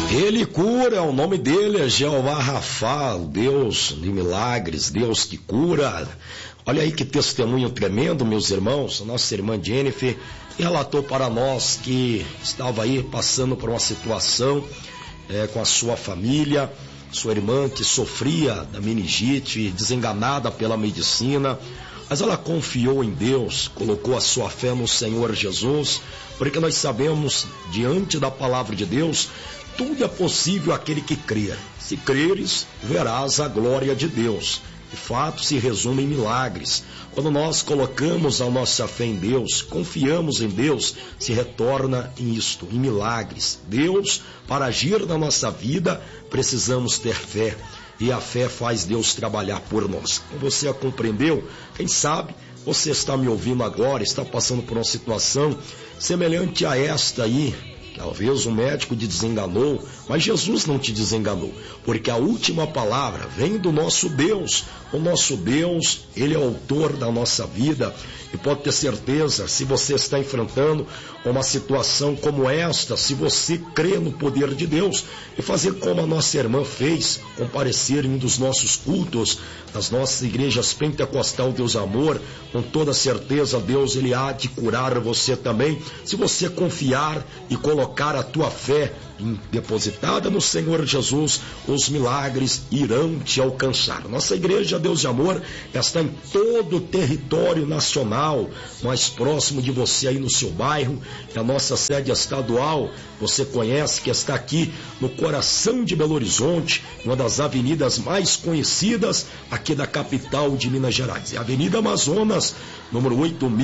Ele cura, o nome dele é Jeová Rafa, Deus de milagres, Deus que cura. Olha aí que testemunho tremendo, meus irmãos. Nossa irmã Jennifer relatou para nós que estava aí passando por uma situação com a sua família, sua irmã que sofria da meningite, desenganada pela medicina, mas ela confiou em Deus, colocou a sua fé no Senhor Jesus, porque nós sabemos, diante da palavra de Deus, tudo é possível àquele que crer. Se creres, verás a glória de Deus. De fato, se resume em milagres. Quando nós colocamos a nossa fé em Deus, confiamos em Deus, se retorna em isto, em milagres. Deus, para agir na nossa vida, precisamos ter fé. E a fé faz Deus trabalhar por nós. Como você a compreendeu, quem sabe você está me ouvindo agora, está passando por uma situação semelhante a esta aí. Talvez o médico te desenganou, mas Jesus não te desenganou, porque a última palavra vem do nosso Deus. O nosso Deus, Ele é o autor da nossa vida, e pode ter certeza, se você está enfrentando uma situação como esta, se você crê no poder de Deus e fazer como a nossa irmã fez, comparecer em um dos nossos cultos, nas nossas igrejas Pentecostal Deus Amor, com toda certeza Deus Ele há de curar você também, se você confiar e colocar a tua fé depositada no Senhor Jesus, os milagres irão te alcançar. Nossa igreja Deus de Amor está em todo o território nacional, mais próximo de você aí no seu bairro, e a nossa sede estadual, você conhece, que está aqui no coração de Belo Horizonte, uma das avenidas mais conhecidas aqui da capital de Minas Gerais, é a Avenida Amazonas, número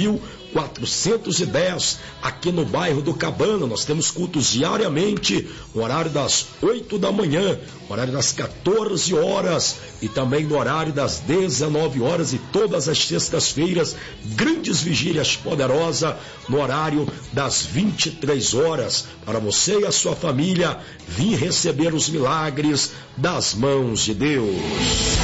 8.410, aqui no bairro do Cabana. Nós temos cultos diariamente, no horário das 8 da manhã, no horário das 14 horas e também no horário das 19 horas, e todas as sextas-feiras, grandes vigílias poderosas no horário das 23 horas, para você e a sua família vir receber os milagres das mãos de Deus.